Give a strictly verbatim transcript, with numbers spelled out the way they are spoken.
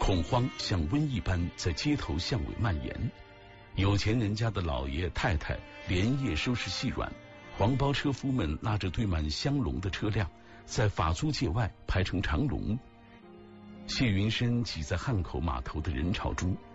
恐慌像瘟疫般在街头巷尾蔓延。有钱人家的老爷太太连夜收拾细软，黄包车夫们拉着堆满香笼的车辆，在法租界外排成长龙。谢云深挤在汉口码头的人潮中，